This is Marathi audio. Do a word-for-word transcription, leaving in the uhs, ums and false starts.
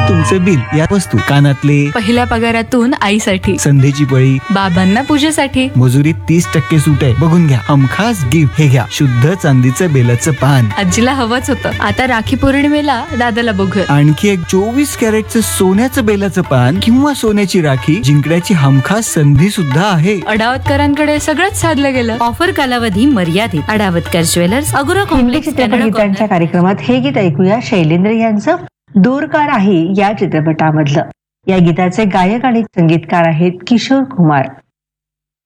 तुमचे बिल, या वस्तू, कानातले, पहिल्या पगारातून आईसाठी, संधीची पळी, बाबांना पूजेसाठी, मजुरीत तीस टक्के सूट आहे, बघून घ्या. हमखास गिफ्ट, हे घ्या शुद्ध चांदीचं बेलाचं पान. आजीला हवंच होतं. आता राखी पौर्णिमेला दादाला बघूया. आणखी एक चोवीस कॅरेटचं सोन्याचं बेलाचं पान किंवा सोन्याची राखी जिंकण्याची हमखास संधी सुद्धा आहे. अडावतकरांकडे सगळंच साधलं गेलं. ऑफर कालावधी मर्यादित. अडावतकर ज्वेलर्स, अगोरा कॉम्प्लेक्स, चित्रपटगीतांच्या कार्यक्रमात हे गीत ऐकूया शैलेंद्र यांचं दूर का राही या चित्रपटामधलं. या गीताचे गायक आणि संगीतकार आहेत किशोर कुमार.